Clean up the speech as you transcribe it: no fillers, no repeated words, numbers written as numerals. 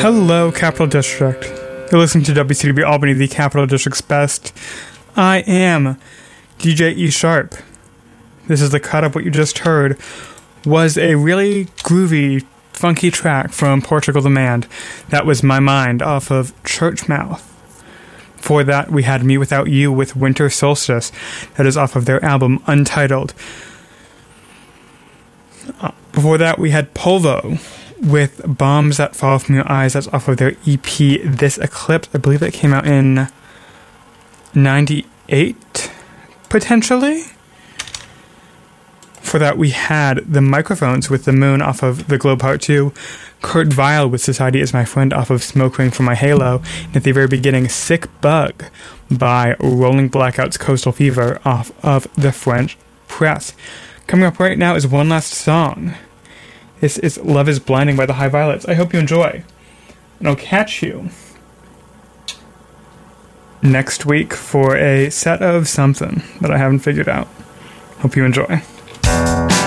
Hello, Capital District. You're listening to WCW Albany, the Capital District's best. I am DJ E Sharp. This is the cut of what you just heard. Was a really groovy, funky track from Portugal the Man. That was My Mind off of Churchmouth. For that, we had Me Without You with Winter Solstice. That is off of their album Untitled. Before that, we had Polvo with Bombs That Fall From Your Eyes. That's off of their EP This Eclipse. I believe that came out in 98, potentially. For that, we had The Microphones with The Moon off of The Glow Part 2. Kurt Vile with Society Is My Friend off of Smoke Ring for My Halo. And at the very beginning, Sick Bug by Rolling Blackouts Coastal Fever off of The French Press. Coming up right now is one last song. This is Love Is Blinding by the High Violets. I hope you enjoy. And I'll catch you next week for a set of something that I haven't figured out. Hope you enjoy.